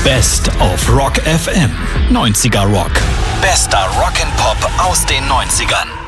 Best auf Rock FM. 90er Rock. Bester Rock'n'Pop aus den 90ern.